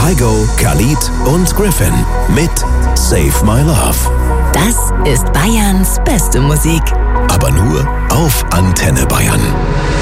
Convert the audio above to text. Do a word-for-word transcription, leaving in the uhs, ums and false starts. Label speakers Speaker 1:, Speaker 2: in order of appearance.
Speaker 1: Kygo, Khalid und Griffin mit Save My Love.
Speaker 2: Das ist Bayerns beste Musik.
Speaker 1: Aber nur auf Antenne Bayern.